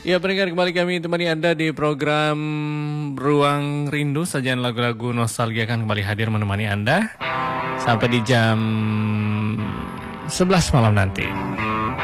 Ya, pendengar, kembali kami temani Anda di program Ruang Rindu. Sajian lagu-lagu nostalgia akan kembali hadir menemani Anda sampai di jam 11 malam nanti.